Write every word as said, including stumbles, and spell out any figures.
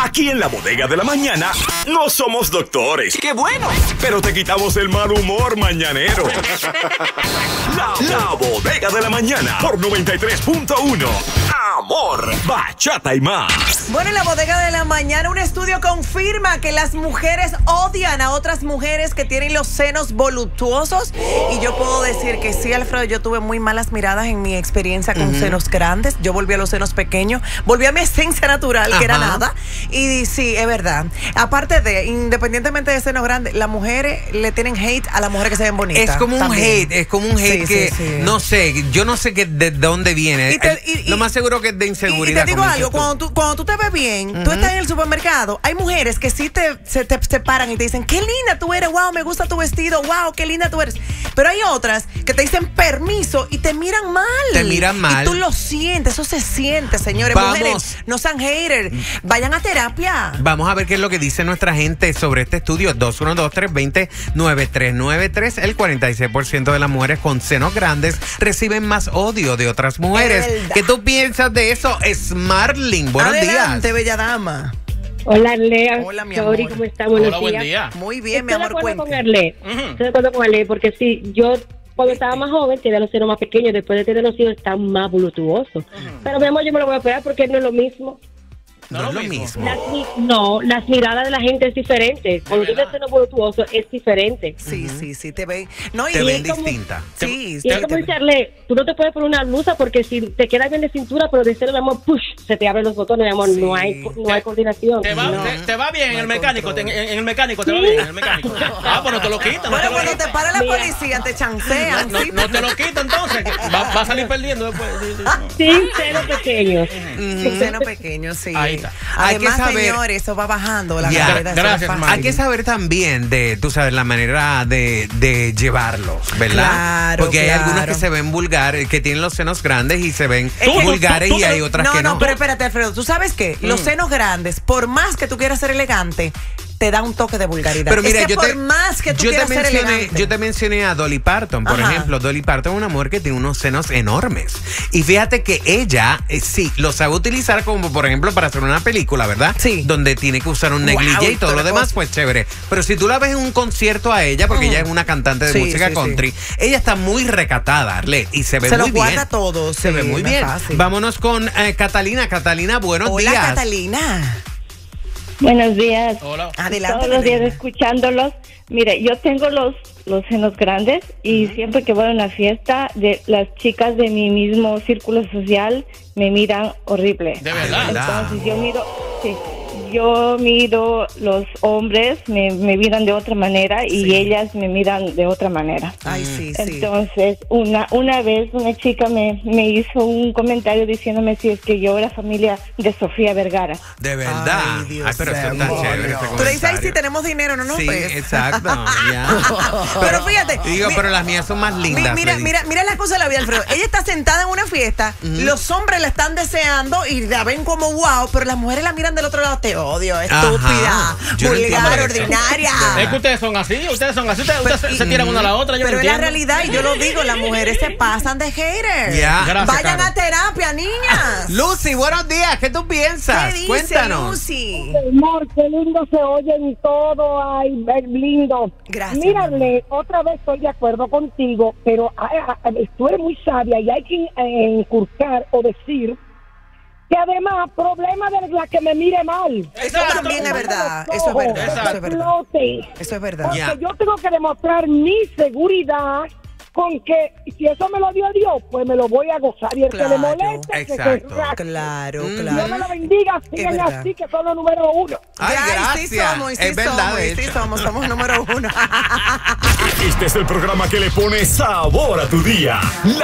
Aquí en la Bodega de la Mañana no somos doctores. ¡Qué bueno! Pero te quitamos el mal humor mañanero. La, la Bodega de la Mañana por noventa y tres punto uno. Amor, bachata y más. Bueno, en la Bodega de la Mañana un estudio confirma que las mujeres odian a otras mujeres que tienen los senos voluptuosos. Y yo puedo decir que sí, Alfredo, yo tuve muy malas miradas en mi experiencia con uh-huh. senos grandes. Yo volví a los senos pequeños, volví a mi esencia natural, Ajá. que era nada. Y sí, es verdad. Aparte de, independientemente de senos grandes, las mujeres le tienen hate a las mujeres que se ven bonitas. Es como también. un hate, es como un hate sí, que, sí, sí. no sé, yo no sé que de dónde viene. Y te, y, Lo más seguro que es de inseguridad. Y te digo algo, cuando tú, cuando tú te ves bien, uh-huh. tú estás en el supermercado, hay mujeres que sí te se, te se paran y te dicen, qué linda tú eres, wow, me gusta tu vestido, wow, qué linda tú eres. Pero hay otras que te dicen permiso y te miran mal. Te miran mal. Y tú lo sientes, eso se siente, señores. Vamos. Mujeres, no sean haters, vayan a terapia. Vamos a ver qué es lo que dice nuestra gente sobre este estudio. Dos uno dos, tres dos cero, nueve tres nueve tres. El cuarenta y seis por ciento de las mujeres con senos grandes reciben más odio de otras mujeres. ¿Qué tú piensas de eso? Smarling, buenos Adelante, días. bella dama. Hola, Lea. Hola, mi Sorry, amor. ¿cómo está? Buenos Hola, buen días. día. Muy bien, mi Estoy amor, de acuerdo cuente. con Arley. Uh-huh. Estoy de acuerdo con Arley porque sí, yo cuando estaba más joven tenía los senos más pequeños, después de tener los hijos están más voluptuosos. Uh-huh. Pero mi amor, yo me lo voy a operar porque no es lo mismo. No, no es lo mismo. mismo. Las, no, las miradas de la gente es diferente. Cuando tú tienes seno voluptuoso es diferente. Sí, uh-huh. sí, sí, te ven. No, y te ven como, distinta. Sí, y es como dice Arley, tú no te puedes poner una blusa porque si te queda bien de cintura, pero de seno, mi amor, push, se te abren los botones, mi amor, sí. no hay no te, hay coordinación. Te va, no. te, te va bien no en el mecánico, te, en, en el mecánico te ¿Sí? va bien, en el mecánico. Ah, pues no te lo quitan. Bueno, no te cuando lo te para la policía, te chancean. No, ¿sí? no te lo quitan entonces, que va, va a salir perdiendo después. Sin senos pequeños. Sin seno pequeño, sí. Ahí está. Hay que Además, saber, señores, eso va bajando la ya, calidad. gracias, hay que saber también de, tú sabes, la manera de, de llevarlos, ¿verdad? Claro, Porque claro. hay algunas que se ven vulgares, que tienen los senos grandes y se ven que- vulgares tú- tú- y hay otras No, que no. no, pero espérate, Alfredo. ¿Tú sabes qué? Mm. Los senos grandes, por más que tú quieras ser elegante, te da un toque de vulgaridad. Pero mira, es que yo por te, más que tú yo te quieras ser mencioné, elegante. yo te mencioné a Dolly Parton, por Ajá. ejemplo. Dolly Parton es una mujer que tiene unos senos enormes. Y fíjate que ella, eh, sí, lo sabe utilizar como, por ejemplo, para hacer una película, ¿verdad? Sí. Donde tiene que usar un Wow, negligé y todo toda lo la demás, cosa. pues chévere. Pero si tú la ves en un concierto a ella, porque Ujú. ella es una cantante de Sí, música sí, country, ella está muy recatada, Arlet, y se ve Se muy lo bien. guarda todo. Se sí, ve muy no es bien. fácil. Vámonos con eh, Catalina. Catalina, buenos Hola, días. Catalina. Buenos días. Hola. Adelante. Todos los días Catalina. escuchándolos. Mire, yo tengo los, los senos grandes y uh-huh. siempre que voy a una fiesta, de las chicas de mi mismo círculo social me miran horrible. De verdad. Entonces yo miro, sí, yo miro los hombres, me, me miran de otra manera y Sí. ellas me miran de otra manera. Ay, sí, sí. Entonces, una una vez una chica me, me hizo un comentario diciéndome si es que yo era familia de Sofía Vergara. De verdad. Ay, Dios Ay, pero eso está mío. chévere. ese Tú le dices, ay, comentario. sí, tenemos dinero, no, no, Sí, pues. exacto. Ya. Pero fíjate. Digo, mi- pero las mías son más mi- lindas. Mira, le mira, mira la cosa de la vida, Alfredo. Ella está sentada en una fiesta, Ujú. los hombres la están deseando y la ven como wow, pero las mujeres la miran del otro lado. Te odio, estúpida, Yo no vulgar, entiendo eso. ordinaria. Es que ustedes son así, ustedes son así, ustedes, Pero- ustedes y- se, se tiran una a la otra. Yo Pero no es la entiendo. realidad, y yo lo digo, las mujeres se pasan de haters. Ya. Gracias, Vayan Caro. a terapia, niñas. Lucy, buenos días. ¿Qué tú piensas? ¿Qué dice Cuéntanos. Lucy? Amor, qué lindo se oye en todo, ay, es lindo. Gracias, Mírale, otra vez estoy de acuerdo contigo, pero ay, ay, tú eres muy sabia y hay que eh, inculcar o decir que además, problema de la que me mire mal. Eso Exacto. también es verdad. Eso es verdad. Eso es verdad. Explote. Eso es verdad. Porque Ya. yo tengo que demostrar mi seguridad con que si eso me lo dio Dios, pues me lo voy a gozar. Y el Claro, que le moleste, que se exacto. rasque. Claro, Mm. claro. Dios me lo bendiga, sigan verdad. así, que son los número uno. Ay, Ya, y gracias. sí somos, y sí es verdad, somos, de y sí hecho. somos, somos número uno. Este es el programa que le pone sabor a tu día.